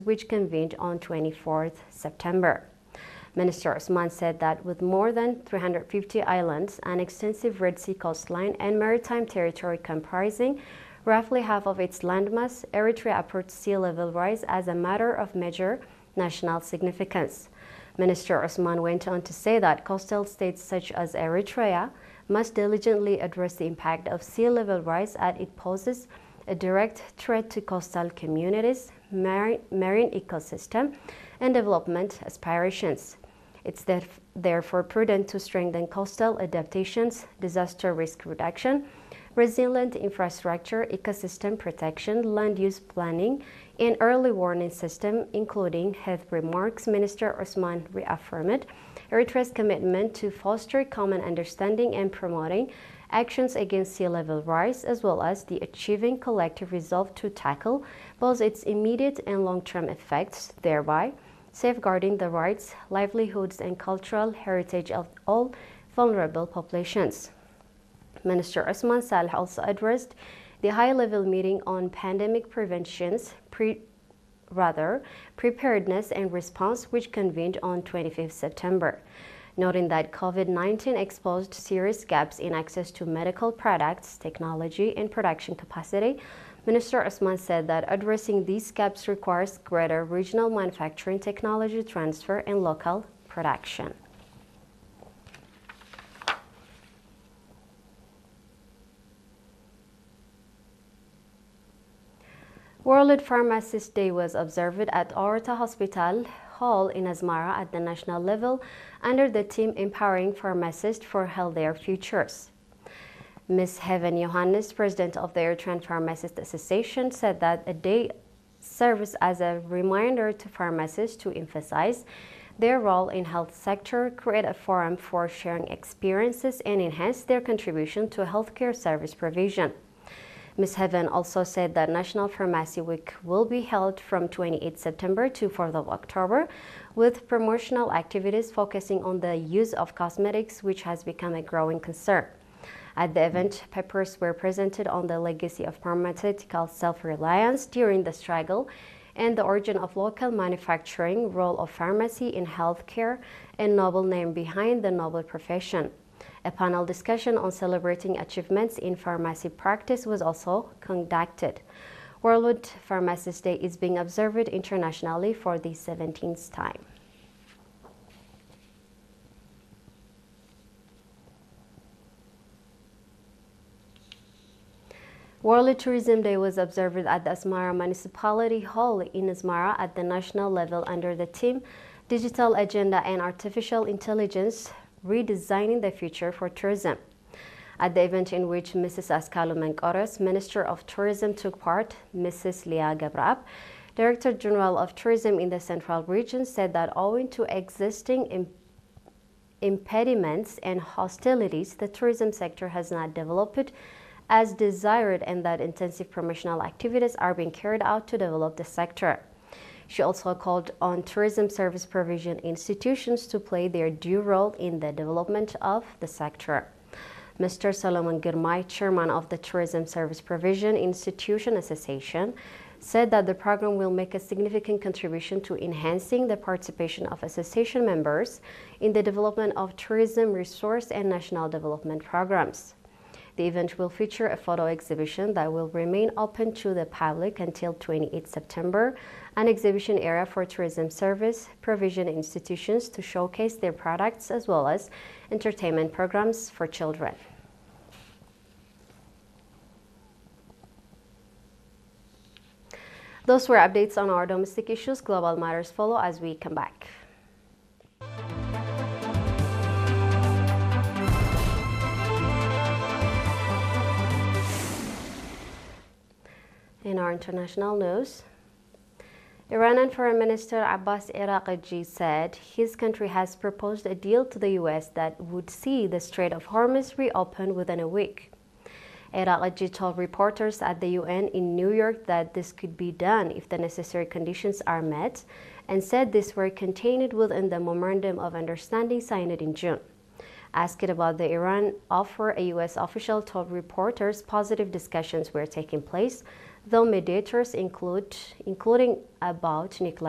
which convened on 24th September. Minister Osman said that with more than 350 islands, an extensive Red Sea coastline, and maritime territory comprising roughly half of its landmass, Eritrea approached sea level rise as a matter of major national significance. Minister Osman went on to say that coastal states such as Eritrea must diligently address the impact of sea level rise as it poses a direct threat to coastal communities, marine ecosystem, and development aspirations. It's therefore prudent to strengthen coastal adaptations, disaster risk reduction, resilient infrastructure, ecosystem protection, land use planning, and early warning system, including health remarks. Minister Osman reaffirmed Eritrea's commitment to foster common understanding and promoting actions against sea level rise, as well as the achieving collective resolve to tackle both its immediate and long-term effects, thereby safeguarding the rights, livelihoods, and cultural heritage of all vulnerable populations. Minister Osman Saleh also addressed the high-level meeting on pandemic preventions, preparedness and response, which convened on 25th September. Noting that COVID-19 exposed serious gaps in access to medical products, technology, and production capacity, Minister Osman said that addressing these gaps requires greater regional manufacturing technology transfer and local production. World Pharmacist Day was observed at Orta Hospital Hall in Asmara at the national level under the theme Empowering Pharmacists for Healthier Futures. Ms. Heaven Johannes, president of the Eritrean Pharmacists Association, said that a day serves as a reminder to pharmacists to emphasize their role in health sector, create a forum for sharing experiences, and enhance their contribution to healthcare service provision. Ms. Heaven also said that National Pharmacy Week will be held from 28 September to 4th of October, with promotional activities focusing on the use of cosmetics, which has become a growing concern. At the event, papers were presented on the legacy of pharmaceutical self-reliance during the struggle and the origin of local manufacturing, role of pharmacy in healthcare, and noble name behind the noble profession. A panel discussion on celebrating achievements in pharmacy practice was also conducted. World Pharmacist Day is being observed internationally for the 17th time. World Tourism Day was observed at the Asmara Municipality Hall in Asmara at the national level under the theme Digital Agenda and Artificial Intelligence, Redesigning the Future for Tourism. At the event in which Mrs. Askalu Menkoros, Minister of Tourism, took part, Mrs. Leah Gabrab, Director General of Tourism in the Central Region, said that owing to existing impediments and hostilities, the tourism sector has not developed as desired, and that intensive promotional activities are being carried out to develop the sector. She also called on tourism service provision institutions to play their due role in the development of the sector. Mr. Solomon Girmay, chairman of the Tourism Service Provision Institution Association, said that the program will make a significant contribution to enhancing the participation of association members in the development of tourism resource and national development programs. The event will feature a photo exhibition that will remain open to the public until 28 September, an exhibition area for tourism service provision institutions to showcase their products, as well as entertainment programs for children. Those were updates on our domestic issues. Global matters follow as we come back. In our international news, Iranian Foreign Minister Abbas Araghchi said his country has proposed a deal to the U.S. that would see the Strait of Hormuz reopened within a week. Araghchi told reporters at the UN in New York that this could be done if the necessary conditions are met, and said these were contained within the Memorandum of Understanding signed in June. Asked about the Iran offer, a U.S. official told reporters positive discussions were taking place, though mediators including about nuclear